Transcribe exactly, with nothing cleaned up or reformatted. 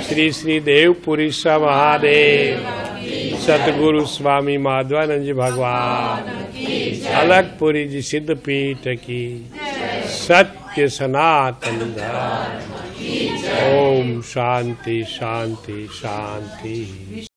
श्री श्री देवपुरी सा महादेव, सतगुरु स्वामी माधवानंद जी भगवान, अलगपुरी जी सिद्ध पीठ की, सत्य सनातन धर्म। ओम शांति शांति शांति।